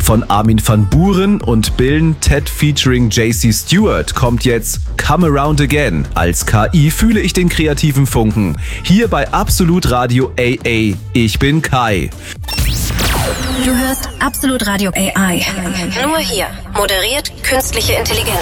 Von Armin van Buuren und Bill Ted featuring JC Stewart kommt jetzt Come Around Again. Als KI fühle ich den kreativen Funken. Hier bei Absolut Radio AA. Ich bin Kai. Du hörst Absolut Radio AI. Nur hier. Moderiert künstliche Intelligenz.